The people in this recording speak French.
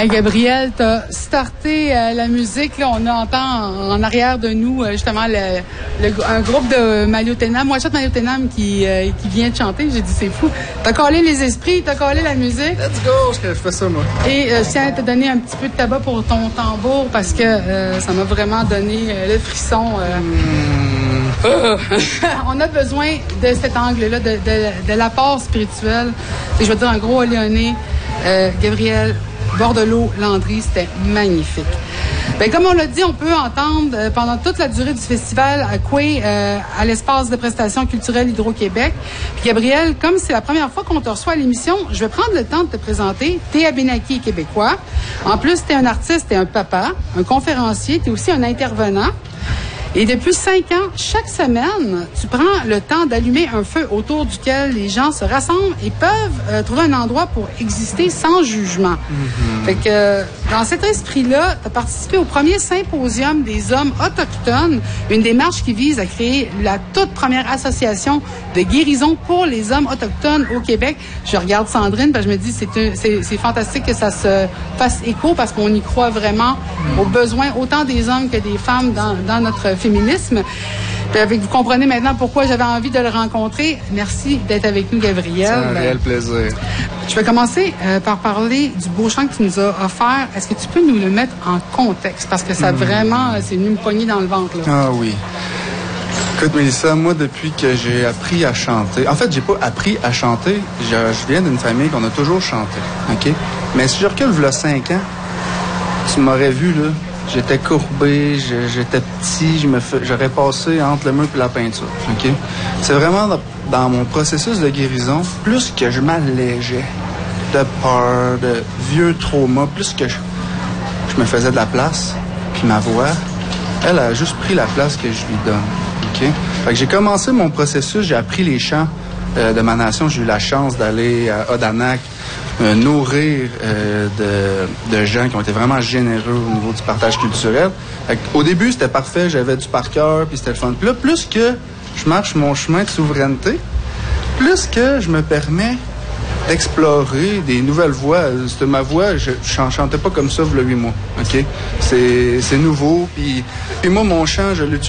Hey, Gabriel, t'as starté la musique. Là, on entend en arrière de nous justement un groupe de Maliotenam, One Shot Maliotenam qui vient de chanter. J'ai dit, c'est fou. T'as collé les esprits, t'as collé la musique. Let's go, je fais ça, moi. Et je tiens à te donner un petit peu de tabac pour ton tambour parce que ça m'a vraiment donné le frisson. On a besoin de cet angle-là, de l'apport spirituel. Et je vais te dire un gros Léoné, Gabriel Bordelot-Landry, c'était magnifique. Bien, comme on l'a dit, on peut entendre pendant toute la durée du festival à Coué, à l'espace de prestations culturelles Hydro-Québec. Puis Gabriel, comme c'est la première fois qu'on te reçoit à l'émission, je vais prendre le temps de te présenter. T'es Abénaquis québécois. En plus, t'es un artiste, t'es un papa, un conférencier, t'es aussi un intervenant. Et depuis 5 ans, chaque semaine, tu prends le temps d'allumer un feu autour duquel les gens se rassemblent et peuvent trouver un endroit pour exister sans jugement. Mm-hmm. Fait que dans cet esprit-là, tu as participé au premier symposium des hommes autochtones, une démarche qui vise à créer la toute première association de guérison pour les hommes autochtones au Québec. Je regarde Sandrine, parce que je me dis c'est fantastique que ça se fasse écho parce qu'on y croit vraiment aux besoins autant des hommes que des femmes dans notre féminisme. Puis vous comprenez maintenant pourquoi j'avais envie de le rencontrer. Merci d'être avec nous, Gabriel. C'est un réel plaisir. Je vais commencer par parler du beau chant que tu nous as offert. Est-ce que tu peux nous le mettre en contexte? Parce que ça vraiment, c'est venu me pogner dans le ventre. Là. Ah oui. Écoute, Mélissa, moi, depuis que j'ai appris à chanter... En fait, j'ai pas appris à chanter. Je viens d'une famille qu'on a toujours chanté, OK? Mais si je recule, il y a 5 ans, tu m'aurais vu, là, j'étais courbé, j'étais petit, j'aurais passé entre le mur et la peinture, OK? C'est vraiment dans mon processus de guérison, plus que je m'allégeais de peur, de vieux traumas, plus que je me faisais de la place, puis ma voix, elle a juste pris la place que je lui donne, OK? Fait que j'ai commencé mon processus, j'ai appris les chants de ma nation, j'ai eu la chance d'aller à Odanak, nourrir de gens qui ont été vraiment généreux au niveau du partage culturel. Au début, c'était parfait, j'avais du par cœur, puis c'était le fun. Puis là, plus que je marche mon chemin de souveraineté, plus que je me permets d'explorer des nouvelles voies. C'était ma voix, je chantais pas comme ça il y a 8 mois, OK? C'est nouveau, puis moi, mon chant, je l'utilise